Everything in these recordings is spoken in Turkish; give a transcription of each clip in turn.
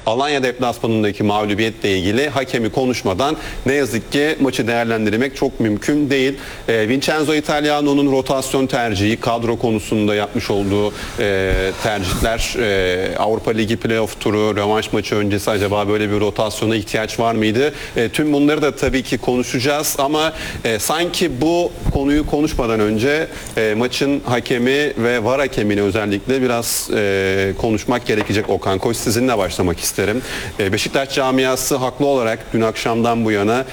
Alanya deplasmanındaki mağlubiyetle ilgili hakemi konuşmadan ne yazık ki maçı değerlendirmek çok mümkün değil. Vincenzo Italiano'nun rotasyon tercihi, kadro konusunda yapmış olduğu tercihler, Avrupa Ligi playoff turu, rövanş maçı öncesi acaba böyle bir rotasyona ihtiyaç var mıydı? Tüm bunları da tabii ki konuşacağız ama sanki bu konuyu konuşmadan önce maçın hakemi ve VAR hakemini özellikle biraz konuşmak gerekecek. Okan Koç, sizinle başlamak isterim. Beşiktaş camiası haklı olarak dün akşamdan bu yana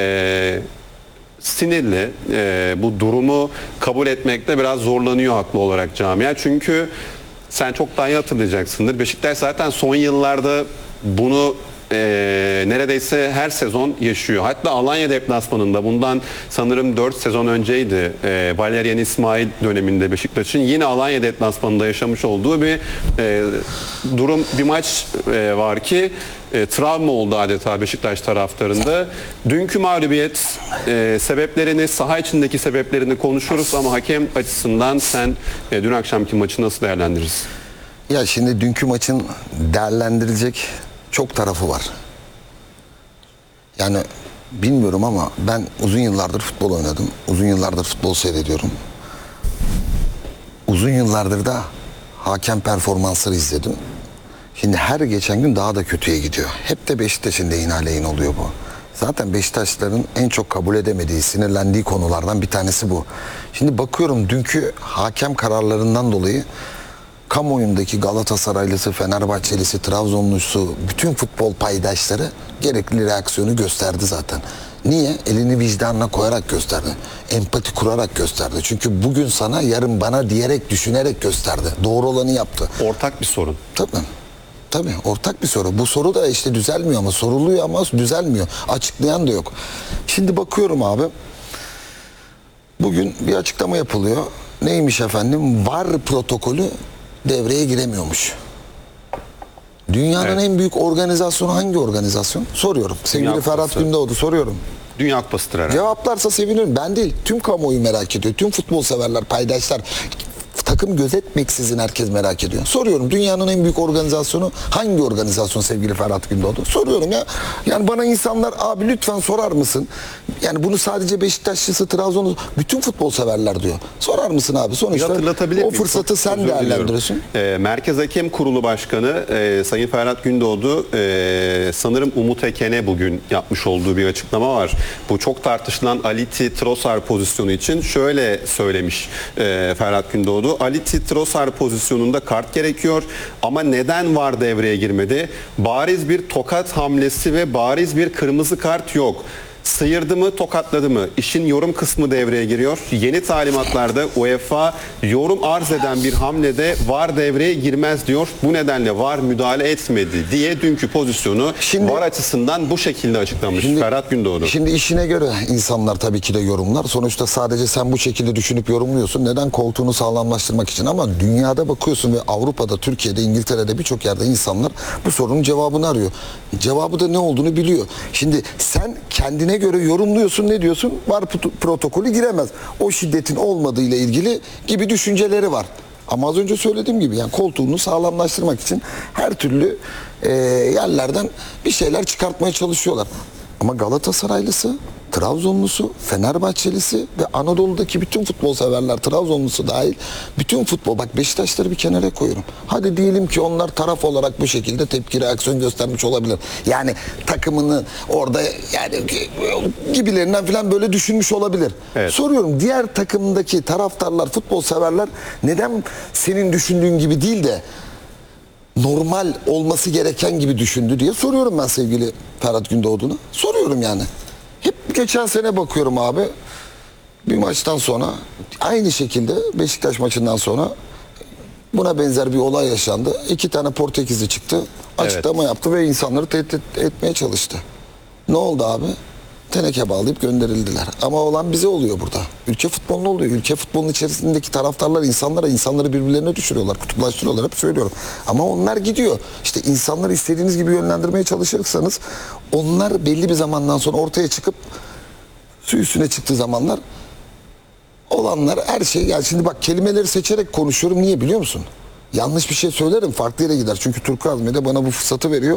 sinirli, bu durumu kabul etmekte biraz zorlanıyor haklı olarak camia. Çünkü sen çok daha iyi hatırlayacaksındır. Beşiktaş zaten son yıllarda bunu neredeyse her sezon yaşıyor. Hatta Alanya deplasmanında bundan sanırım 4 sezon önceydi. Valerian İsmail döneminde Beşiktaş'ın yine Alanya deplasmanında yaşamış olduğu bir durum, bir maç var ki travma oldu adeta Beşiktaş taraftarında. Dünkü mağlubiyet sebeplerini, saha içindeki sebeplerini konuşuruz ama hakem açısından sen dün akşamki maçı nasıl değerlendirirsin? Ya şimdi dünkü maçın değerlendirilecek çok tarafı var. Yani bilmiyorum ama ben uzun yıllardır futbol oynadım. Uzun yıllardır futbol seyrediyorum. Uzun yıllardır da hakem performansları izledim. Şimdi her geçen gün daha da kötüye gidiyor. Hep de Beşiktaş'ın lehine aleyhine oluyor bu. Zaten Beşiktaşların en çok kabul edemediği, sinirlendiği konulardan bir tanesi bu. Şimdi bakıyorum dünkü hakem kararlarından dolayı kamuoyundaki Galatasaraylısı, Fenerbahçelisi, Trabzonlusu, bütün futbol paydaşları gerekli reaksiyonu gösterdi zaten. Niye? Elini vicdanına koyarak gösterdi. Empati kurarak gösterdi. Çünkü bugün sana, yarın bana diyerek, düşünerek gösterdi. Doğru olanı yaptı. Ortak bir sorun. Tabii ortak bir soru. Bu soru da işte düzelmiyor ama soruluyor ama düzelmiyor. Açıklayan da yok. Şimdi bakıyorum abi. Bugün bir açıklama yapılıyor. Neymiş efendim? VAR protokolü devreye giremiyormuş. Dünyanın en büyük organizasyonu hangi organizasyon? Soruyorum. Sevgili Ferhat Gündoğdu soruyorum. Dünya Kupası'dır herhalde. Cevaplarsa sevinirim. Ben değil. Tüm kamuoyu merak ediyor. Tüm futbol severler, paydaşlar, takım gözetmeksizin herkes merak ediyor. Soruyorum, dünyanın en büyük organizasyonu hangi organizasyon sevgili Ferhat Gündoğdu? Soruyorum ya. Yani bana insanlar abi lütfen sorar mısın? Yani bunu sadece Beşiktaşlısı, Trabzonlu, bütün futbol severler diyor. Sorar mısın abi? Sonuçta o fırsatı sen değerlendiriyorsun. Merkez Hakem Kurulu Başkanı Sayın Ferhat Gündoğdu sanırım Umut Eken'e bugün yapmış olduğu bir açıklama var. Bu çok tartışılan Aliti Trossard pozisyonu için şöyle söylemiş Ferhat Gündoğdu. Aliti Trossard pozisyonunda kart gerekiyor ama neden VAR devreye girmedi? Bariz bir tokat hamlesi ve bariz bir kırmızı kart yok. Sıyırdı mı, tokatladı mı? İşin yorum kısmı devreye giriyor. Yeni talimatlarda UEFA yorum arz eden bir hamlede VAR devreye girmez diyor. Bu nedenle VAR müdahale etmedi diye dünkü pozisyonu VAR açısından bu şekilde açıklamış Ferhat Gündoğdu. Şimdi işine göre insanlar tabii ki de yorumlar. Sonuçta sadece sen bu şekilde düşünüp yorumluyorsun. Neden? Koltuğunu sağlamlaştırmak için. Ama dünyada bakıyorsun ve Avrupa'da, Türkiye'de, İngiltere'de birçok yerde insanlar bu sorunun cevabını arıyor. Cevabı da ne olduğunu biliyor. Şimdi sen kendine göre yorumluyorsun, ne diyorsun? VAR protokolü giremez. O şiddetin olmadığı ile ilgili gibi düşünceleri var. Ama az önce söylediğim gibi yani koltuğunu sağlamlaştırmak için her türlü yerlerden bir şeyler çıkartmaya çalışıyorlar. Ama Galatasaraylısı, Trabzonlusu, Fenerbahçelisi ve Anadolu'daki bütün futbol severler, Trabzonlusu dahil bütün futbol, bak Beşiktaşları bir kenara koyuyorum. Hadi diyelim ki onlar taraf olarak bu şekilde tepki, reaksiyon göstermiş olabilir. Yani takımını orada yani gibilerinden falan böyle düşünmüş olabilir. Evet. Soruyorum, diğer takımdaki taraftarlar, futbol severler neden senin düşündüğün gibi değil de normal olması gereken gibi düşündü diye soruyorum ben sevgili Ferhat Gündoğdu'na. Soruyorum yani. Hep geçen sene bakıyorum abi. Bir maçtan sonra aynı şekilde Beşiktaş maçından sonra buna benzer bir olay yaşandı. 2 tane Portekizli çıktı. Açıklama yaptı ve insanları tehdit etmeye çalıştı. Ne oldu abi? Teneke bağlayıp gönderildiler. Ama olan bize oluyor burada. Ülke futboluna oluyor. Ülke futbolunun içerisindeki taraftarlar insanları birbirlerine düşürüyorlar, kutuplaştırıyorlar. Hep söylüyorum. Ama onlar gidiyor. İşte insanları istediğiniz gibi yönlendirmeye çalışırsanız onlar belli bir zamandan sonra ortaya çıkıp su üstüne çıktığı zamanlar olanlar her şey. Yani şimdi bak, kelimeleri seçerek konuşuyorum. Niye biliyor musun? Yanlış bir şey söylerim farklı yere gider. Çünkü Turkuaz Media bana bu fırsatı veriyor.